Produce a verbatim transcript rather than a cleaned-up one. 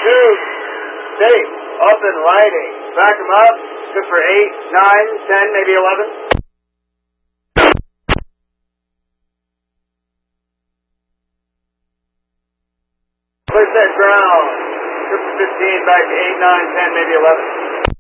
two, steady, up and lighting. Back them up. Good for eight, nine, ten, maybe eleven. Push that ground. Good for fifteen, back to eight, nine, ten, maybe eleven.